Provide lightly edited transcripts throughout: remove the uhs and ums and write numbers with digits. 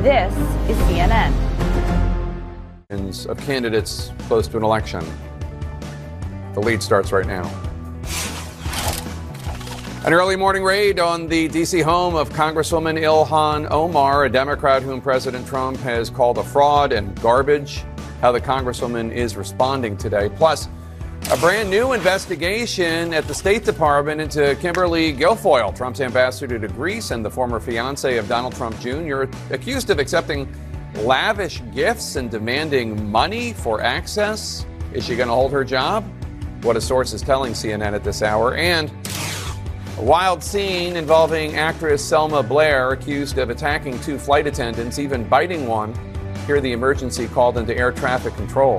This is CNN. Of candidates close to an election. The lead starts right now. An early morning raid on the D.C. home of Congresswoman Ilhan Omar, a Democrat whom President Trump has called a fraud and garbage. How the Congresswoman is responding today. Plus, a brand new investigation at the State Department into Kimberly Guilfoyle, Trump's ambassador to Greece and the former fiancé of Donald Trump Jr., accused of accepting lavish gifts and demanding money for access. Is she going to hold her job? What a source is telling CNN at this hour. And a wild scene involving actress Selma Blair, accused of attacking two flight attendants, even biting one. Hear the emergency called into air traffic control.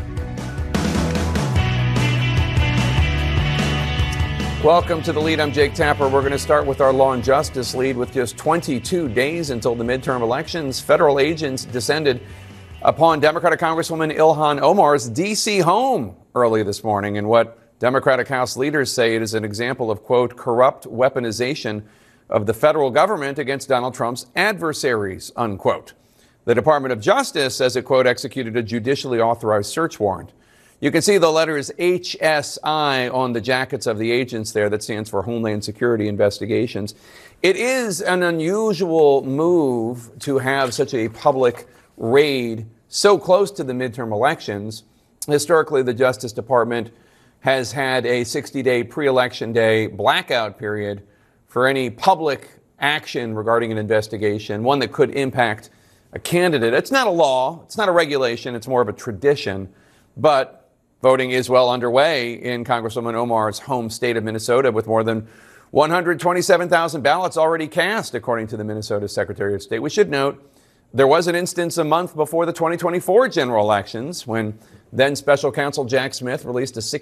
Welcome to The Lead. I'm Jake Tapper. We're going to start with our law and justice lead. With just 22 days until the midterm elections, federal agents descended upon Democratic Congresswoman Ilhan Omar's D.C. home early this morning in what Democratic House leaders say it is an example of, quote, corrupt weaponization of the federal government against Donald Trump's adversaries, unquote. The Department of Justice says it, quote, executed a judicially authorized search warrant. You can see the letters HSI on the jackets of the agents there. That stands for Homeland Security Investigations. It is an unusual move to have such a public raid so close to the midterm elections. Historically, the Justice Department has had a 60-day pre-election day blackout period for any public action regarding an investigation, one that could impact a candidate. It's not a law. It's not a regulation. It's more of a tradition. But voting is well underway in Congresswoman Omar's home state of Minnesota, with more than 127,000 ballots already cast, according to the Minnesota Secretary of State. We should note there was an instance a month before the 2024 general elections when then Special Counsel Jack Smith released a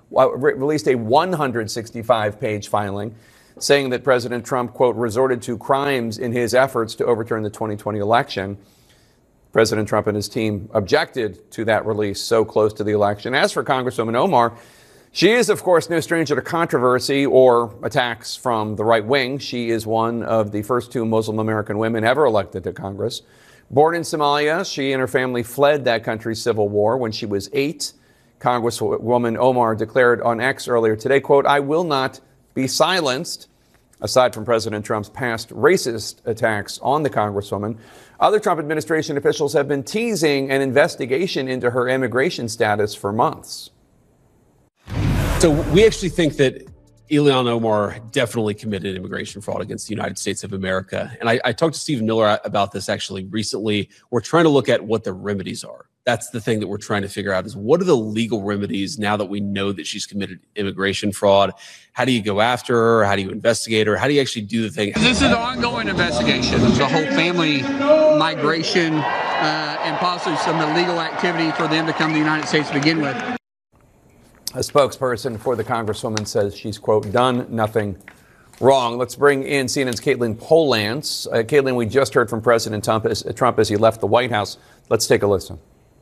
165-page filing saying that President Trump, quote, resorted to crimes in his efforts to overturn the 2020 election. President Trump and his team objected to that release so close to the election. As for Congresswoman Omar, she is, of course, no stranger to controversy or attacks from the right wing. She is one of the first two Muslim American women ever elected to Congress. Born in Somalia, she and her family fled that country's civil war when she was 8. Congresswoman Omar declared on X earlier today, quote, I will not be silenced. Aside from President Trump's past racist attacks on the Congresswoman, other Trump administration officials have been teasing an investigation into her immigration status for months. So we actually think that Ilhan Omar definitely committed immigration fraud against the United States of America. And I talked to Stephen Miller about this actually recently. We're trying to look at what the remedies are. That's the thing that we're trying to figure out is what are the legal remedies now that we know that she's committed immigration fraud? How do you go after her? How do you investigate her? How do you actually do the thing? This is an ongoing investigation. The whole family migration and possibly some illegal activity for them to come to the United States to begin with. A spokesperson for the Congresswoman says she's, quote, done nothing wrong. Let's bring in CNN's Caitlin Polantz. Caitlin, we just heard from President Trump as he left the White House. Let's take a listen.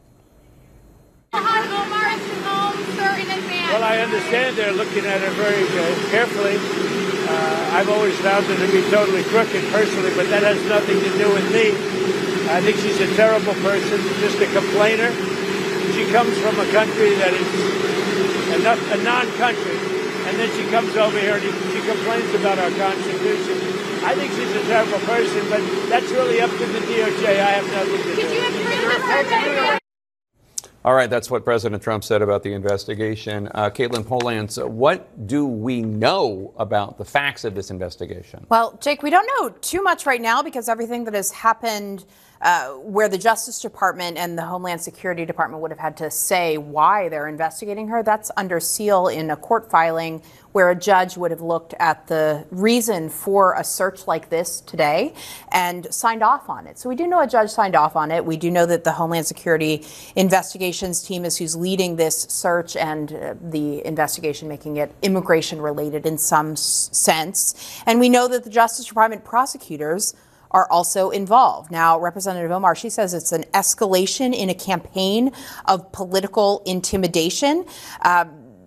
Well, I understand they're looking at her very carefully. I've always found her to be totally crooked personally, but that has nothing to do with me. I think she's a terrible person, just a complainer. She comes from a country that is a non-country, and then she comes over here and she complains about our Constitution. I think she's a terrible person, but that's really up to the DOJ. I have nothing to do with it. All right, that's what President Trump said about the investigation. Caitlin Polantz, what do we know about the facts of this investigation? Well, Jake, we don't know too much right now because everything that has happened where the Justice Department and the Homeland Security Department would have had to say why they're investigating her, that's under seal in a court filing where a judge would have looked at the reason for a search like this today and signed off on it. So we do know a judge signed off on it. We do know that the Homeland Security Investigations team is who's leading this search and the investigation, making it immigration related in some sense. And we know that the Justice Department prosecutors are also involved. Now, Representative Omar, she says it's an escalation in a campaign of political intimidation.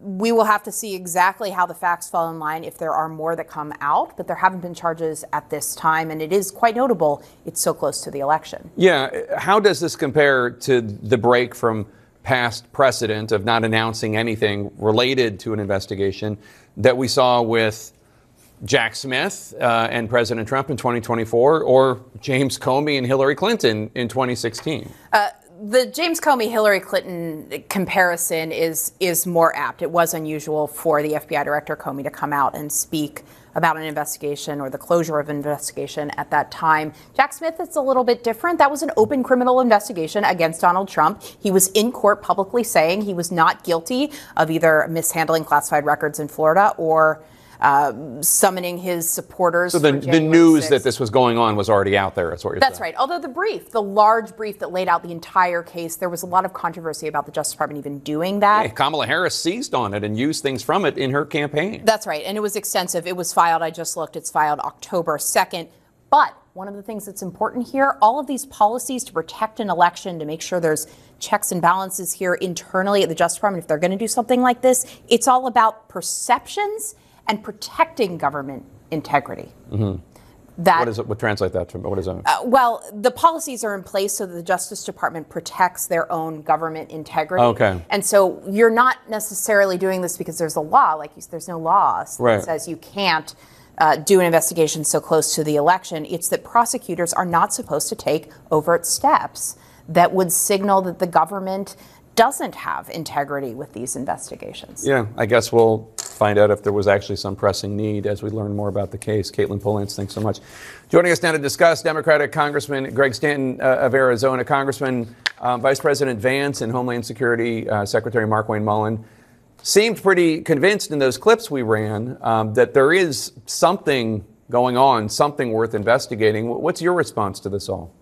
We will have to see exactly how the facts fall in line if there are more that come out, but there haven't been charges at this time, and it is quite notable it's so close to the election. Yeah, how does this compare to the break from past precedent of not announcing anything related to an investigation that we saw with Jack Smith and President Trump in 2024, or James Comey and Hillary Clinton in 2016? The James Comey-Hillary Clinton comparison is more apt. It was unusual for the FBI Director Comey to come out and speak about an investigation or the closure of an investigation at that time. Jack Smith, it's a little bit different. That was an open criminal investigation against Donald Trump. He was in court publicly saying he was not guilty of either mishandling classified records in Florida or summoning his supporters. So the news that this was going on was already out there. That's what you're saying. That's right. Although the large brief that laid out the entire case, there was a lot of controversy about the Justice Department even doing that. Yeah, Kamala Harris seized on it and used things from it in her campaign. That's right. And it was extensive. It was filed, I just looked, it's filed October 2nd. But one of the things that's important here, all of these policies to protect an election, to make sure there's checks and balances here internally at the Justice Department, if they're going to do something like this, it's all about perceptions and protecting government integrity. Mm-hmm. What translate that to? What is that? Well, the policies are in place so that the Justice Department protects their own government integrity. Okay. And so you're not necessarily doing this because there's a law. Like there's no law that says you can't do an investigation so close to the election. It's that prosecutors are not supposed to take overt steps that would signal that the government doesn't have integrity with these investigations. Yeah, I guess we'll find out if there was actually some pressing need as we learn more about the case. Caitlin Polantz, thanks so much. Joining us now to discuss, Democratic Congressman Greg Stanton of Arizona. Congressman, Vice President Vance and Homeland Security Secretary Markwayne Mullin seemed pretty convinced in those clips we ran that there is something going on, something worth investigating. What's your response to this all?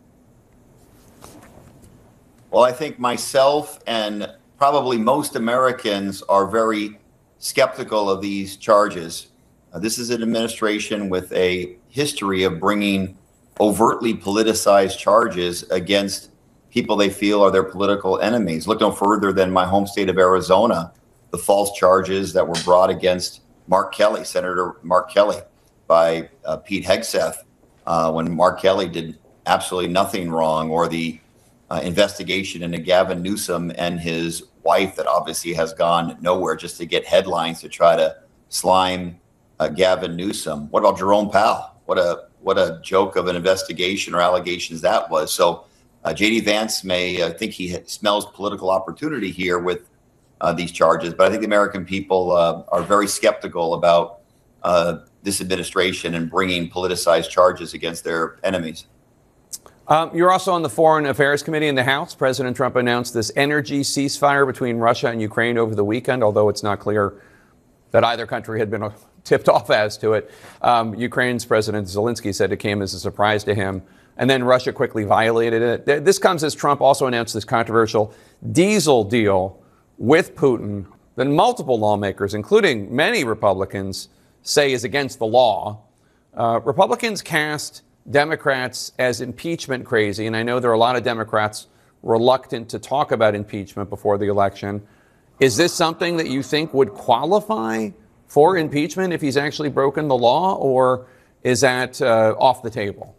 Well, I think myself and probably most Americans are very skeptical of these charges. This is an administration with a history of bringing overtly politicized charges against people they feel are their political enemies. Look no further than my home state of Arizona, the false charges that were brought against Mark Kelly, Senator Mark Kelly, by Pete Hegseth, when Mark Kelly did absolutely nothing wrong, or the investigation into Gavin Newsom and his wife that obviously has gone nowhere just to get headlines to try to slime Gavin Newsom. What about Jerome Powell? What a joke of an investigation or allegations that was. So J.D. Vance may think he smells political opportunity here with these charges, but I think the American people are very skeptical about this administration and bringing politicized charges against their enemies. You're also on the Foreign Affairs Committee in the House. President Trump announced this energy ceasefire between Russia and Ukraine over the weekend, although it's not clear that either country had been tipped off as to it. Ukraine's President Zelensky said it came as a surprise to him, and then Russia quickly violated it. This comes as Trump also announced this controversial diesel deal with Putin that multiple lawmakers, including many Republicans, say is against the law. Republicans cast Democrats as impeachment crazy, and I know there are a lot of Democrats reluctant to talk about impeachment before the election. Is this something that you think would qualify for impeachment if he's actually broken the law, or is that off the table?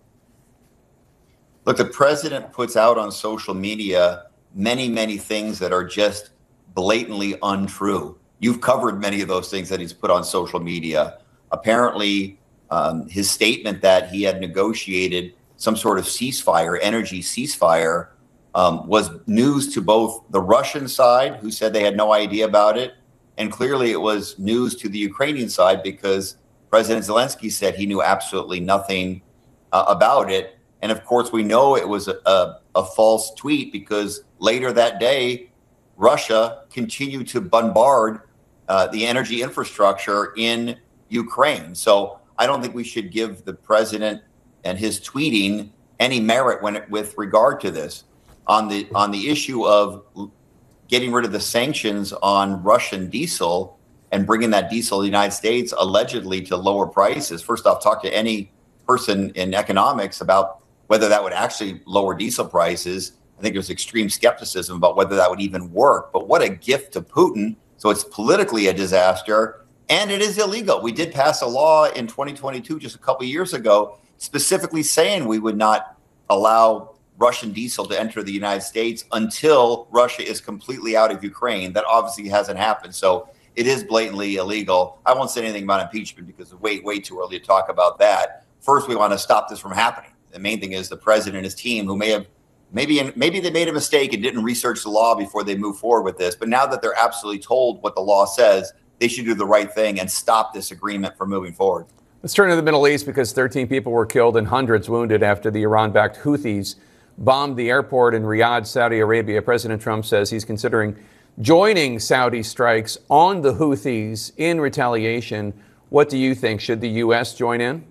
Look, the president puts out on social media many things that are just blatantly untrue. You've covered many of those things that he's put on social media. Apparently, his statement that he had negotiated some sort of ceasefire, energy ceasefire, was news to both the Russian side, who said they had no idea about it, and clearly it was news to the Ukrainian side because President Zelensky said he knew absolutely nothing about it. And of course, we know it was a false tweet because later that day, Russia continued to bombard the energy infrastructure in Ukraine. So I don't think we should give the president and his tweeting any merit with regard to this. On the issue of getting rid of the sanctions on Russian diesel and bringing that diesel to the United States allegedly to lower prices. First off, talk to any person in economics about whether that would actually lower diesel prices. I think there's extreme skepticism about whether that would even work. But what a gift to Putin, So it's politically a disaster, and it is illegal. We did pass a law in 2022, just a couple of years ago, specifically saying we would not allow Russian diesel to enter the United States until Russia is completely out of Ukraine. That obviously hasn't happened. So it is blatantly illegal. I won't say anything about impeachment because it's way too early to talk about that. First, we want to stop this from happening. The main thing is the president and his team, who maybe they made a mistake and didn't research the law before they move forward with this. But now that they're absolutely told what the law says, they should do the right thing and stop this agreement from moving forward. Let's turn to the Middle East because 13 people were killed and hundreds wounded after the Iran-backed Houthis bombed the airport in Riyadh, Saudi Arabia. President Trump says he's considering joining Saudi strikes on the Houthis in retaliation. What do you think? Should the U.S. join in?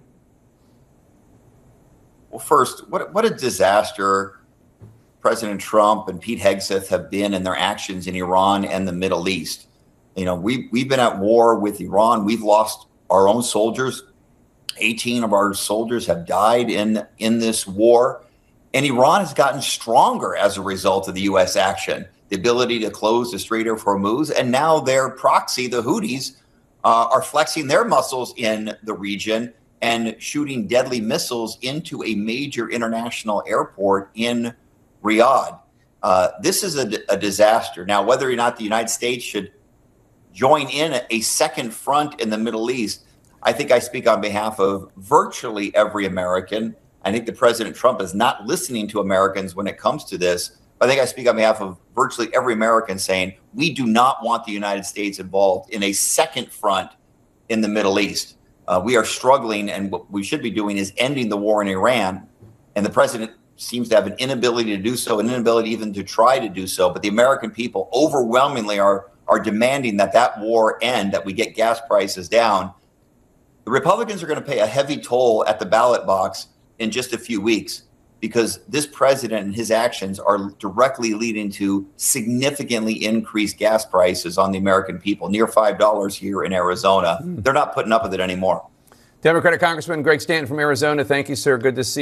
Well, first, what a disaster President Trump and Pete Hegseth have been in their actions in Iran and the Middle East. You know, we've been at war with Iran. We've lost our own soldiers. 18 of our soldiers have died in this war. And Iran has gotten stronger as a result of the U.S. action, the ability to close the Strait of Hormuz. And now their proxy, the Houthis, are flexing their muscles in the region and shooting deadly missiles into a major international airport in Riyadh. This is a disaster. Now, whether or not the United States should join in a second front in the Middle East, I think I speak on behalf of virtually every American. I think the President Trump is not listening to Americans when it comes to this. I think I speak on behalf of virtually every American saying we do not want the United States involved in a second front in the Middle East. We are struggling, and what we should be doing is ending the war in Iran. And the president seems to have an inability to do so, an inability even to try to do so. But the American people overwhelmingly are demanding that war end, that we get gas prices down. The Republicans are going to pay a heavy toll at the ballot box in just a few weeks, because this president and his actions are directly leading to significantly increased gas prices on the American people, near $5 here in Arizona. They're not putting up with it anymore. Democratic Congressman Greg Stanton from Arizona, thank you, sir. Good to see you.